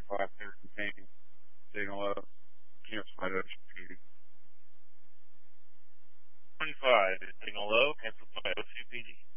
25 clear contain, signal low, cancel by OCPD. 25, signal low, cancel by OCPD.